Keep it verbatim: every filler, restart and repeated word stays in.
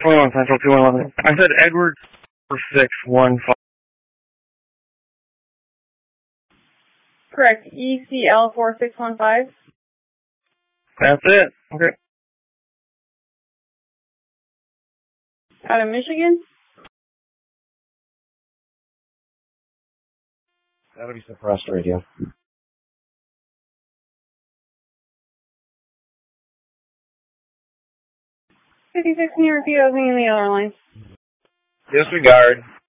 twenty-one Central, two one one. I said Edwards for six one five. Correct. E C L four six one five. That's it. Okay. Out of Michigan? That'll be suppressed radio. fifty-six, can you repeat opening in the other line? Disregard.